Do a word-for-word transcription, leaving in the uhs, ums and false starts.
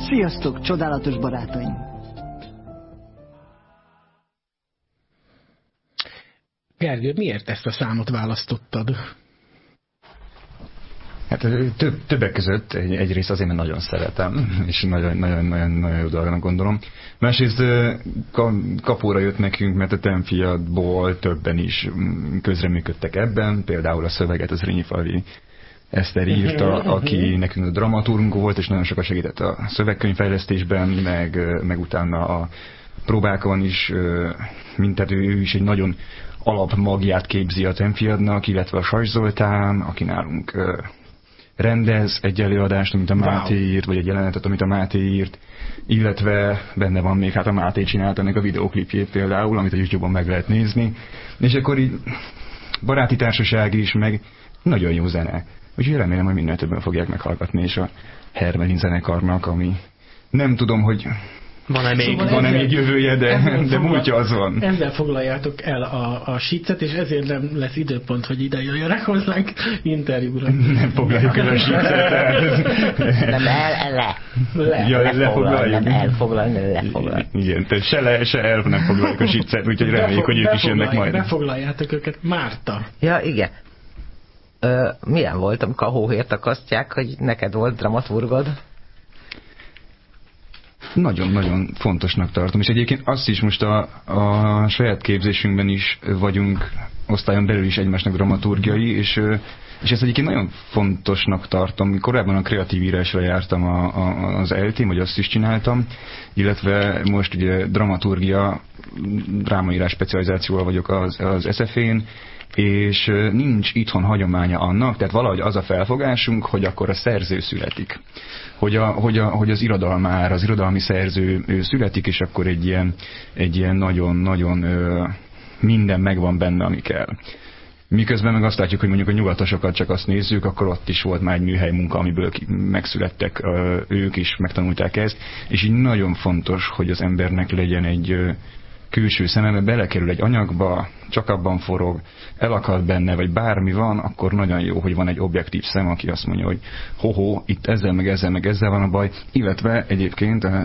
Sziasztok, csodálatos barátaim! Gergő, miért ezt a számot választottad? Hát több, többek között egy, egyrészt azért, mert nagyon szeretem, és nagyon, nagyon, nagyon, nagyon jó dolognak gondolom. Másrészt kapóra jött nekünk, mert a Tenfiadból többen is közreműködtek ebben, például a szöveget az Rényifalvi Eszter írta, aki nekünk a dramaturgunk volt, és nagyon sokat segített a szövegkönyvfejlesztésben, meg, meg utána a próbákon is, mint tehát ő is egy nagyon alapmagját képzi a Tenfiadnak, illetve a Sas Zoltán, aki nálunk rendez egy előadást, amit a Máté wow. írt, vagy egy jelenetet, amit a Máté írt, illetve benne van még, hát a Máté csinált ennek a videóklipjét például, amit a YouTube-on meg lehet nézni, és akkor így baráti társaság is, meg nagyon jó zene. Úgyhogy remélem, hogy minél többen fogják meghallgatni, és a Hermelin zenekarnak, ami nem tudom, hogy van-e még, szóval van-e még jövője, de, de múltja az van. Ezzel foglaljátok el a, a sícet, és ezért nem lesz időpont, hogy ide jöjjenek hozzánk interjúra. Nem foglaljuk el a sícet. Nem, el, le. Le, ja, lefoglaljuk. Nem elfoglalni, lefoglalni. Igen, tehát se le, se el nem foglaljuk a sícet, úgyhogy reméljük, hogy ők is jönnek majd. Befoglaljátok őket. Márta. Ja, igen. Ö, milyen volt, amikor a hóhért akasztják, hogy neked volt dramaturgod? Nagyon-nagyon fontosnak tartom, és egyébként azt is most a, a saját képzésünkben is vagyunk osztályon belül is egymásnak dramaturgiai, és, és ezt egyébként nagyon fontosnak tartom. Korábban a kreatív írásra jártam a, a, az eltén, vagy azt is csináltam, illetve most ugye dramaturgia, drámaírás specializációval vagyok az, az es ef én, és nincs itthon hagyománya annak, tehát valahogy az a felfogásunk, hogy akkor a szerző születik. Hogy, a, hogy, a, hogy az irodalmár, az irodalmi szerző ő születik, és akkor egy ilyen, egy ilyen nagyon-nagyon minden megvan benne, ami kell. Miközben meg azt látjuk, hogy mondjuk a nyugatosokat csak azt nézzük, akkor ott is volt már egy műhely munka, amiből megszülettek ők is, megtanulták ezt, és így nagyon fontos, hogy az embernek legyen egy külső szeme, belekerül egy anyagba, csak abban forog, elakad benne, vagy bármi van, akkor nagyon jó, hogy van egy objektív szem, aki azt mondja, hogy ho-ho, itt ezzel, meg ezzel, meg ezzel van a baj, illetve egyébként